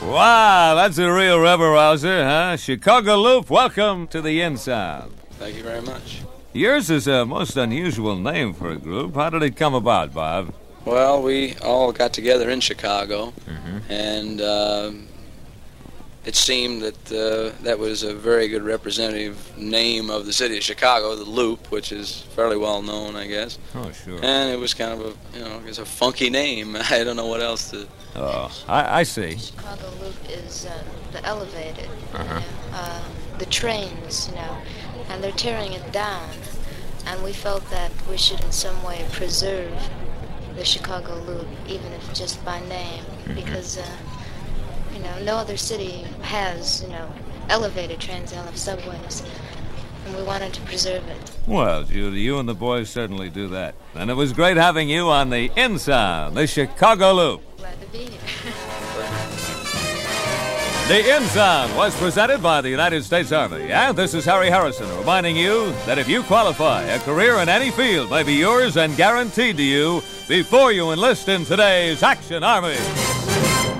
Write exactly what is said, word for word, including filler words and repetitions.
Wow, that's a real rubber rouser, huh? Chicago Loop, welcome to the In-Sound. Thank you very much. Yours is a most unusual name for a group. How did it come about, Bob? Well, we all got together in Chicago, Mm-hmm. and uh, it seemed that uh, that was a very good representative name of the city of Chicago, the Loop, which is fairly well known, I guess. Oh, sure. And it was kind of a, you know, it's a funky name. I don't know what else to... Oh, I, I see. Chicago Loop is uh, the elevated, Uh-huh. you know, uh, the trains, you know, and they're tearing it down. And we felt that we should in some way preserve the Chicago Loop, even if just by name, Mm-hmm. because, uh, you know, no other city has, you know, elevated trains, they all have subways, and we wanted to preserve it. Well, Judy, you and the boys certainly do that. And it was great having you on the In-Sound, the Chicago Loop. Glad to be here. The In-Sound was presented by the United States Army. And this is Harry Harrison reminding you that if you qualify, a career in any field may be yours and guaranteed to you before you enlist in today's Action Army.